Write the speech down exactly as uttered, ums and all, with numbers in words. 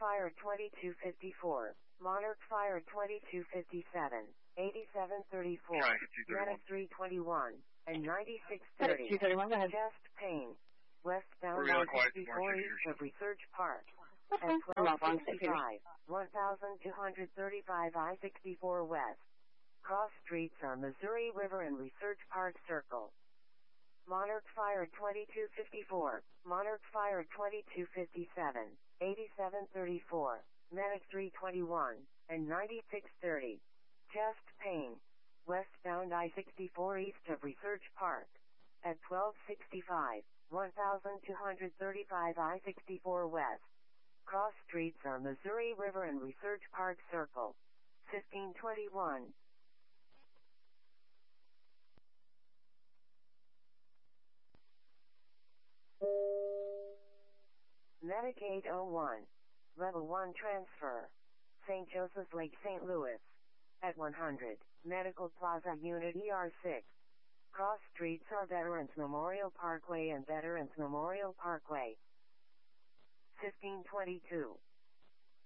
Fire twenty-two fifty-four, Monarch Fire twenty-two fifty-seven, eighty-seven thirty-four, Medic three twenty-one, and ninety-six thirty. two thirty-one, go ahead. Chest pain. Westbound I sixty-four east of Research Park. Okay. At twelve sixty-five, one thousand two hundred thirty-five I sixty-four west. Cross streets are Missouri River and Research Park Circle. Monarch Fire twenty-two fifty-four, Monarch Fire twenty-two fifty-seven, eighty-seven thirty-four, Medic three twenty-one, and ninety-six thirty. Chest pain. Westbound I sixty-four east of Research Park. At twelve sixty-five, one thousand two hundred thirty-five I sixty-four west. Cross streets are Missouri River and Research Park Circle. fifteen twenty-one. Medic eight oh one. Level one transfer. Saint Joseph's Lake, Saint Louis. At one hundred, Medical Plaza Unit E R six. Cross streets are Veterans Memorial Parkway and Veterans Memorial Parkway. fifteen twenty-two.